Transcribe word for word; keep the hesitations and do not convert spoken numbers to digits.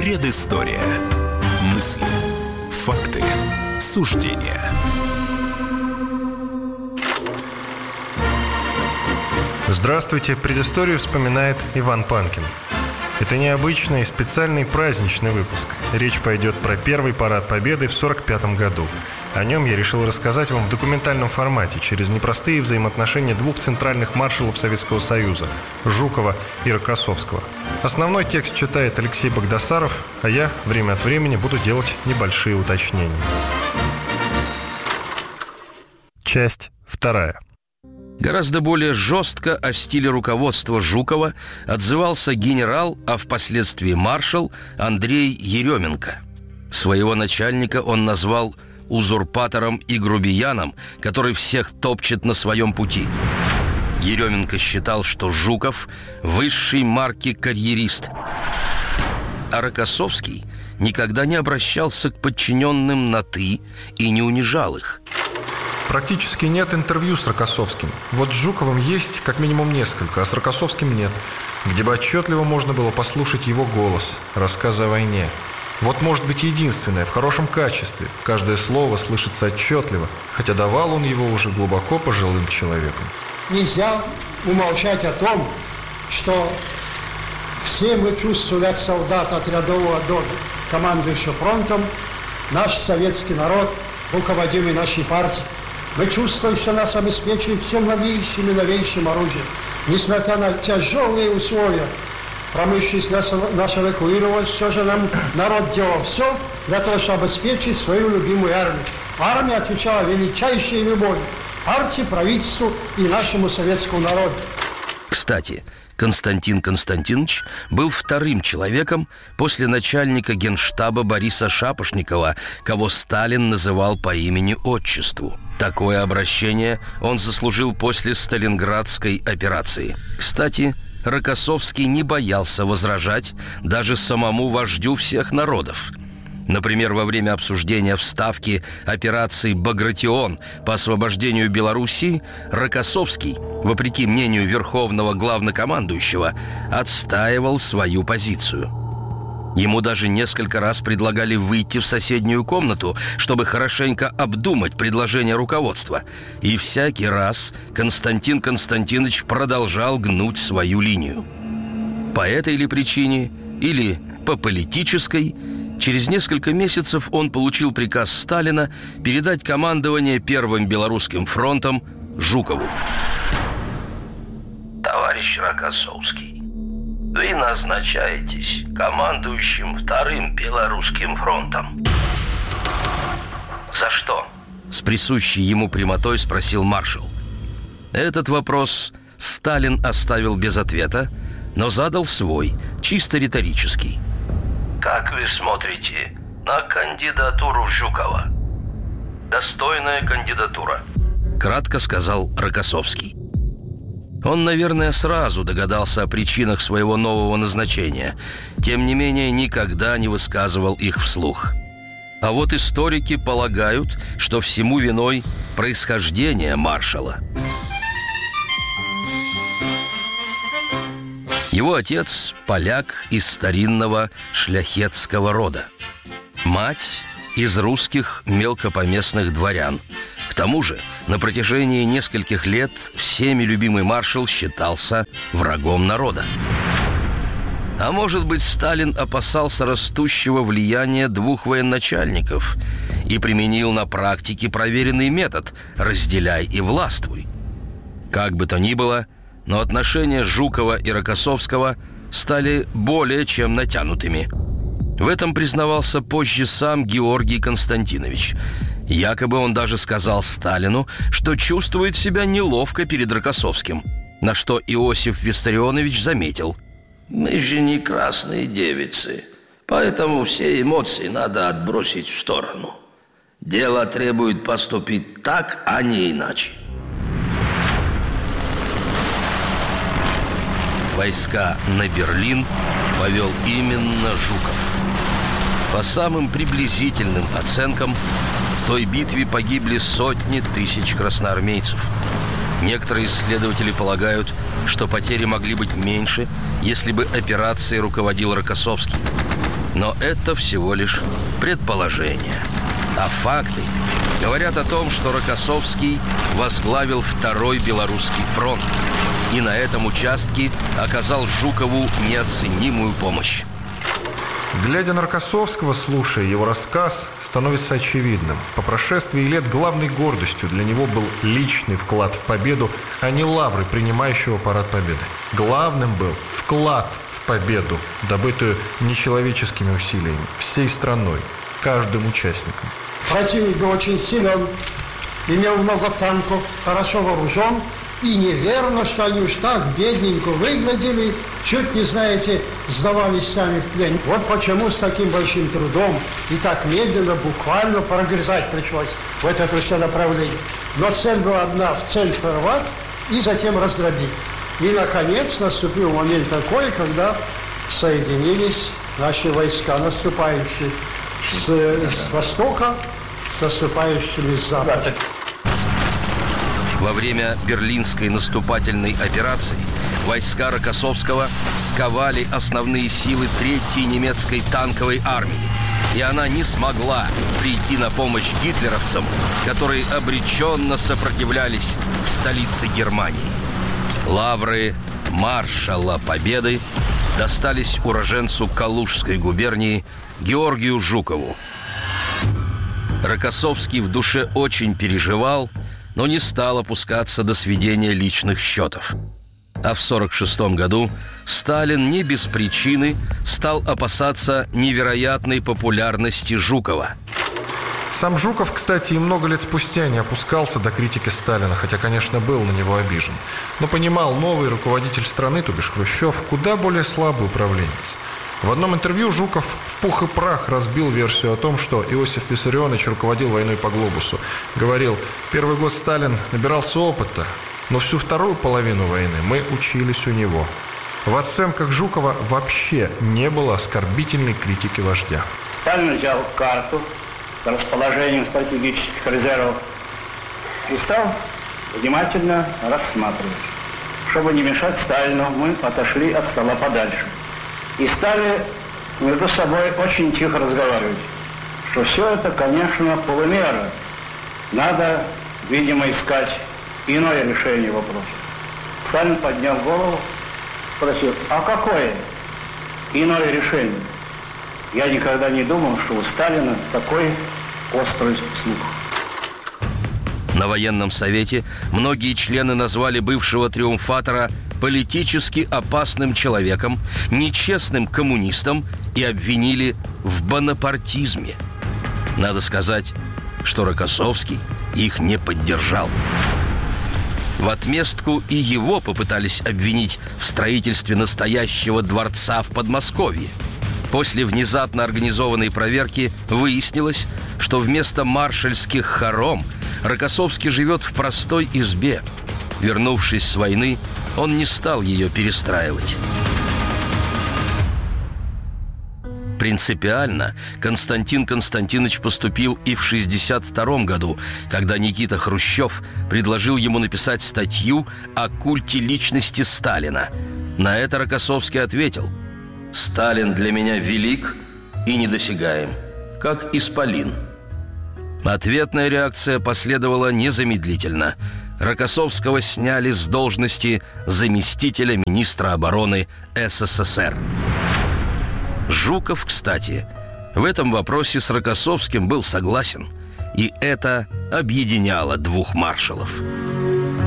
Предыстория. Мысли, факты, суждения. Здравствуйте, предысторию вспоминает Иван Панкин. Это необычный, специальный праздничный выпуск. Речь пойдет про первый парад Победы в сорок пятом году. О нем я решил рассказать вам в документальном формате, через непростые взаимоотношения двух центральных маршалов Советского Союза – Жукова и Рокоссовского. Основной текст читает Алексей Багдасаров, а я время от времени буду делать небольшие уточнения. Часть вторая. Гораздо более жестко о стиле руководства Жукова отзывался генерал, а впоследствии маршал Андрей Еременко. Своего начальника он назвал узурпатором и грубияном, который всех топчет на своем пути. Еременко считал, что Жуков – высшей марки карьерист, а Рокоссовский никогда не обращался к подчиненным на «ты» и не унижал их. Практически нет интервью с Рокоссовским. Вот с Жуковым есть как минимум несколько, а с Рокоссовским нет, где бы отчетливо можно было послушать его голос, рассказы о войне. Вот, может быть, единственное, в хорошем качестве. Каждое слово слышится отчетливо, хотя давал он его уже глубоко пожилым человеком. Нельзя умолчать о том, что все мы чувствовали от солдата от рядового до командующего фронтом, наш советский народ, руководимый нашей партией. Мы чувствуем, что нас обеспечивает все новейшим и новейшим оружием. Несмотря на тяжелые условия, промышленность наша, наша эвакуировалась, все же нам народ делал все для того, чтобы обеспечить свою любимую армию. Армия отвечала величайшей любовью партии, правительству и нашему советскому народу. Кстати, Константин Константинович был вторым человеком после начальника генштаба Бориса Шапошникова, кого Сталин называл по имени-отчеству. Такое обращение он заслужил после Сталинградской операции. Кстати, Рокоссовский не боялся возражать даже самому вождю всех народов. Например, во время обсуждения в Ставке операции «Багратион» по освобождению Белоруссии Рокоссовский, вопреки мнению верховного главнокомандующего, отстаивал свою позицию. Ему даже несколько раз предлагали выйти в соседнюю комнату, чтобы хорошенько обдумать предложение руководства. И всякий раз Константин Константинович продолжал гнуть свою линию. По этой ли причине, или по политической, через несколько месяцев он получил приказ Сталина передать командование Первым Белорусским фронтом Жукову. Товарищ Рокоссовский, вы назначаетесь командующим Вторым Белорусским фронтом. За что? С присущей ему прямотой спросил маршал. Этот вопрос Сталин оставил без ответа, но задал свой, чисто риторический. Как вы смотрите на кандидатуру Жукова? Достойная кандидатура, кратко сказал Рокоссовский. Он, наверное, сразу догадался о причинах своего нового назначения, тем не менее никогда не высказывал их вслух. А вот историки полагают, что всему виной происхождение маршала. Его отец – поляк из старинного шляхетского рода. Мать – из русских мелкопоместных дворян. К тому же на протяжении нескольких лет всеми любимый маршал считался врагом народа. А может быть, Сталин опасался растущего влияния двух военачальников и применил на практике проверенный метод «разделяй и властвуй». Как бы то ни было, но отношения Жукова и Рокоссовского стали более чем натянутыми. В этом признавался позже сам Георгий Константинович. Якобы он даже сказал Сталину, что чувствует себя неловко перед Рокоссовским, на что Иосиф Виссарионович заметил: мы же не красные девицы, поэтому все эмоции надо отбросить в сторону. Дело требует поступить так, а не иначе. Войска на Берлин повел именно Жуков. По самым приблизительным оценкам, в той битве погибли сотни тысяч красноармейцев. Некоторые исследователи полагают, что потери могли быть меньше, если бы операцией руководил Рокоссовский. Но это всего лишь предположение. А факты говорят о том, что Рокоссовский возглавил Второй Белорусский фронт и на этом участке оказал Жукову неоценимую помощь. Глядя на Рокоссовского, слушая его рассказ, становится очевидным. По прошествии лет главной гордостью для него был личный вклад в победу, а не лавры принимающего парад победы. Главным был вклад в победу, добытую нечеловеческими усилиями, всей страной, каждым участником. Противник был очень силен, имел много танков, хорошо вооружен. И неверно, что они уж так бедненько выглядели, чуть не, знаете, сдавались сами в плен. Вот почему с таким большим трудом и так медленно, буквально прогрызать пришлось в это все направление. Но цель была одна, в цель порвать и затем раздробить. И, наконец, наступил момент такой, когда соединились наши войска, наступающие с, с востока, с наступающими с запада. Во время Берлинской наступательной операции войска Рокоссовского сковали основные силы Третьей немецкой танковой армии, и она не смогла прийти на помощь гитлеровцам, которые обреченно сопротивлялись в столице Германии. Лавры маршала Победы достались уроженцу Калужской губернии Георгию Жукову. Рокоссовский в душе очень переживал, но не стал опускаться до сведения личных счетов. А в сорок шестом году Сталин не без причины стал опасаться невероятной популярности Жукова. Сам Жуков, кстати, и много лет спустя не опускался до критики Сталина, хотя, конечно, был на него обижен. Но понимал, новый руководитель страны, то бишь Хрущев, куда более слабый управленец. В одном интервью Жуков в пух и прах разбил версию о том, что Иосиф Виссарионович руководил войной по глобусу. Говорил, первый год Сталин набирался опыта, но всю вторую половину войны мы учились у него. В оценках Жукова вообще не было оскорбительной критики вождя. Сталин взял карту с расположением стратегических резервов и стал внимательно рассматривать. Чтобы не мешать Сталину, мы отошли от стола подальше. И стали между собой очень тихо разговаривать, что все это, конечно, полумера. Надо, видимо, искать иное решение вопроса. Сталин, подняв голову, спросил, а какое иное решение? Я никогда не думал, что у Сталина такой острый слух. На военном совете многие члены назвали бывшего триумфатора политически опасным человеком, нечестным коммунистом и обвинили в бонапартизме. Надо сказать, что Рокоссовский их не поддержал. В отместку и его попытались обвинить в строительстве настоящего дворца в Подмосковье. После внезапно организованной проверки выяснилось, что вместо маршальских хором Рокоссовский живет в простой избе. Вернувшись с войны, он не стал ее перестраивать. Принципиально Константин Константинович поступил и в шестьдесят втором году, когда Никита Хрущев предложил ему написать статью о культе личности Сталина. На это Рокоссовский ответил: «Сталин для меня велик и недосягаем, как исполин». Ответная реакция последовала незамедлительно. Рокоссовского сняли с должности заместителя министра обороны СССР. Жуков, кстати, в этом вопросе с Рокоссовским был согласен, и это объединяло двух маршалов.